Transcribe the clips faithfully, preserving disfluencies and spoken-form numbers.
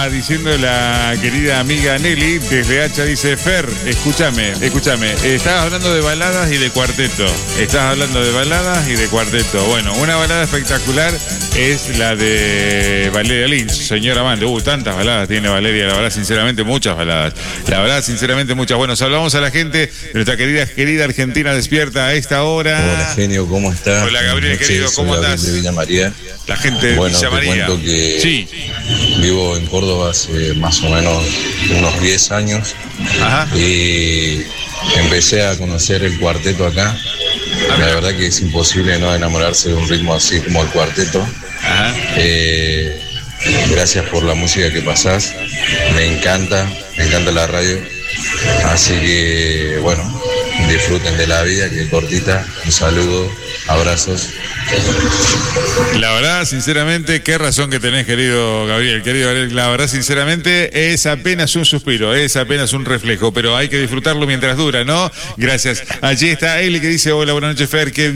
Diciendo la querida amiga Nelly, desde Hacha dice: Fer, escúchame, escúchame, estabas hablando de baladas y de cuarteto, estás hablando de baladas y de cuarteto. Bueno, una balada espectacular es la de Valeria Lynch, señora amante. Uh, tantas baladas tiene Valeria, la verdad, sinceramente, muchas baladas. La verdad, sinceramente, muchas. Bueno, saludamos a la gente de nuestra querida, querida Argentina despierta a esta hora. Hola, genio, ¿cómo estás? Hola, Gabriel, noches, querido, ¿cómo soy Gabriel estás? de Villa María. La gente de bueno, Villa te María. cuento que Sí. Vivo en Córdoba hace más o menos unos diez años. Ajá. Y empecé a conocer el cuarteto acá. La verdad que es imposible no enamorarse de un ritmo así como el cuarteto. Ajá. Eh, gracias por la música que pasás. Me encanta, me encanta la radio. Así que, bueno, disfruten de la vida, que es cortita. Un saludo, abrazos. La verdad, sinceramente, qué razón que tenés, querido Gabriel, querido Gabriel. La verdad, sinceramente, es apenas un suspiro, es apenas un reflejo, pero hay que disfrutarlo mientras dura, ¿no? Gracias. Allí está Eli que dice: hola, buenas noches, Fer, qué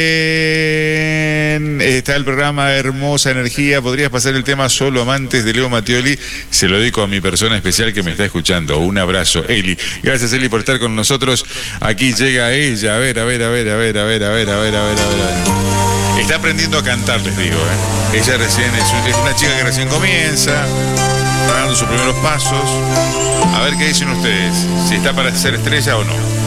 bien está el programa, hermosa energía. ¿Podrías pasar el tema Solo Amantes de Leo Mattioli? Se lo dedico a mi persona especial que me está escuchando. Un abrazo, Eli. Gracias, Eli, por estar con nosotros. Aquí llega ella. A ver, a ver, a ver, a ver, a ver, a ver, a ver, a ver, a ver. Está aprendiendo a cantar, les digo, ¿eh? Ella recién es, es una chica que recién comienza, está dando sus primeros pasos. A ver qué dicen ustedes, si está para ser estrella o no.